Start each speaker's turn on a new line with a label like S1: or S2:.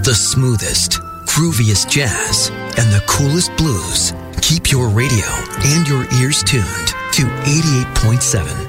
S1: the smoothest, grooviest jazz, and the coolest blues. Keep your radio and your ears tuned to 88.7